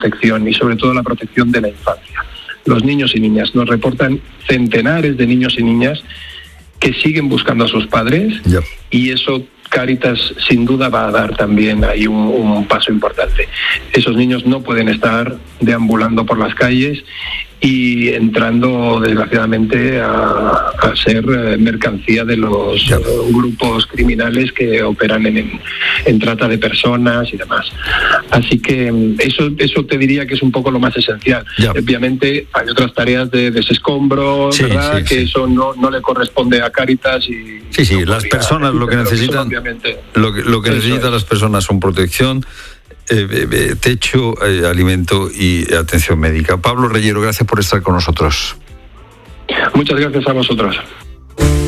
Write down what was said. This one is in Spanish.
protección y sobre todo la protección de la infancia. Los niños y niñas nos reportan centenares de niños y niñas que siguen buscando a sus padres, y eso Cáritas sin duda va a dar también ahí un paso importante. Esos niños no pueden estar deambulando por las calles y entrando desgraciadamente a ser mercancía de los grupos criminales que operan en trata de personas y demás. Así que eso te diría que es un poco lo más esencial. Obviamente hay otras tareas de desescombro, ¿verdad? Que eso no le corresponde a Cáritas y las personas lo que necesitan, lo que necesitan las personas son protección, techo, alimento y atención médica. Pablo Reyero, gracias por estar con nosotros. Muchas gracias a vosotros.